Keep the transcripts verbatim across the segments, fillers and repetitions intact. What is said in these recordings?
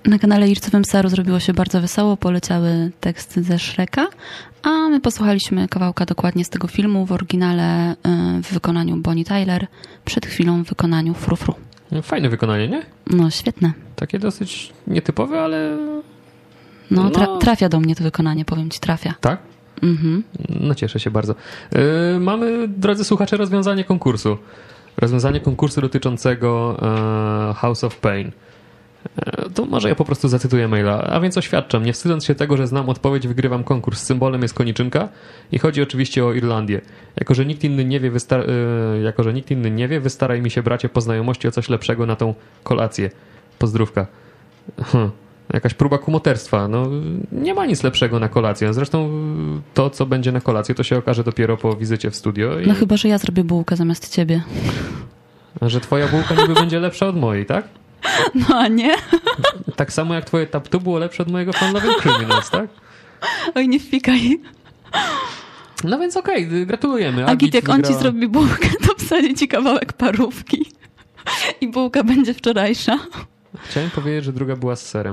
Na kanale Ircowym Saru zrobiło się bardzo wesoło, poleciały teksty ze Shreka, a my posłuchaliśmy kawałka dokładnie z tego filmu w oryginale w wykonaniu Bonnie Tyler, przed chwilą w wykonaniu Frufru. Fajne wykonanie, nie? No, świetne. Takie dosyć nietypowe, ale... No, tra- trafia do mnie to wykonanie, powiem ci, trafia. Tak? Mhm. No cieszę się bardzo. Yy, mamy, drodzy słuchacze, rozwiązanie konkursu. Rozwiązanie konkursu dotyczącego e, House of Pain. E, to może ja po prostu zacytuję maila. A więc oświadczam, nie wstydząc się tego, że znam odpowiedź, wygrywam konkurs. Symbolem jest koniczynka i chodzi oczywiście o Irlandię. Jako, że nikt inny nie wie, wystar- e, jako, że nikt inny nie wie, wystaraj mi się, bracie, po znajomości o coś lepszego na tą kolację. Pozdrówka. Hm. Jakaś próba kumoterstwa. No, nie ma nic lepszego na kolację. Zresztą to, co będzie na kolację, to się okaże dopiero po wizycie w studio. I... No chyba, że ja zrobię bułkę zamiast ciebie. A że twoja bułka niby będzie lepsza od mojej, tak? No a nie? Tak samo jak twoje tap-tu było lepsze od mojego Fun Loving Criminals, tak? Oj, nie wpikaj. No więc okej, okay, gratulujemy. A Git, jak wygrała... on ci zrobi bułkę, to wsadzi ci kawałek parówki. I bułka będzie wczorajsza. Chciałem powiedzieć, że druga była z serem.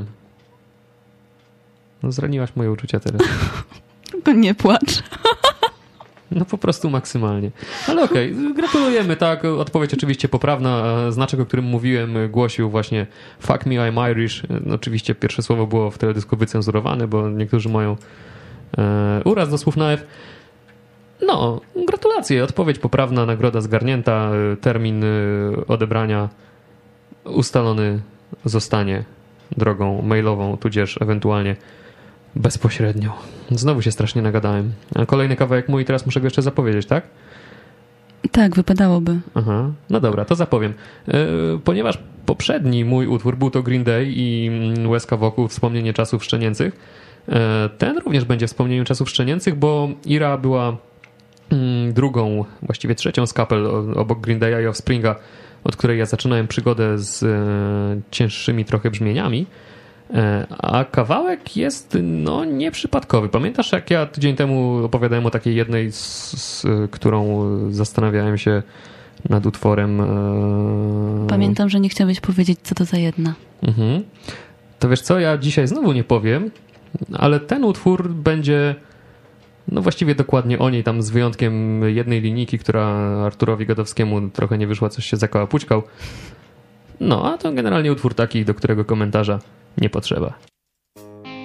No zraniłaś moje uczucia teraz. Tylko nie płacz. No po prostu maksymalnie. Ale okej, okay, gratulujemy, tak. Odpowiedź oczywiście poprawna. Znaczek, o którym mówiłem, głosił właśnie Fuck me, I'm Irish. No, oczywiście pierwsze słowo było w teledysku wycenzurowane, bo niektórzy mają e, uraz do słów na F. No, gratulacje. Odpowiedź poprawna, nagroda zgarnięta, termin odebrania ustalony zostanie drogą mailową, tudzież ewentualnie bezpośrednią. Znowu się strasznie nagadałem. A kolejny kawałek mój, teraz muszę go jeszcze zapowiedzieć, tak? Tak, wypadałoby. Aha, no dobra, to zapowiem. Ponieważ poprzedni mój utwór był to Green Day i łezka wokół, wspomnienie czasów szczenięcych, ten również będzie wspomnieniem czasów szczenięcych, bo Ira była drugą, właściwie trzecią z kapel obok Green Day'a i Offspringa, od której ja zaczynałem przygodę z e, cięższymi trochę brzmieniami, e, a kawałek jest no nieprzypadkowy. Pamiętasz, jak ja tydzień temu opowiadałem o takiej jednej, z, z, którą zastanawiałem się nad utworem... E... Pamiętam, że nie chciałeś powiedzieć, co to za jedna. Mhm. To wiesz co, ja dzisiaj znowu nie powiem, ale ten utwór będzie... No właściwie dokładnie o niej, tam z wyjątkiem jednej linijki, która Arturowi Gadowskiemu trochę nie wyszła, coś się zakołapućkał. No, a to generalnie utwór taki, do którego komentarza nie potrzeba.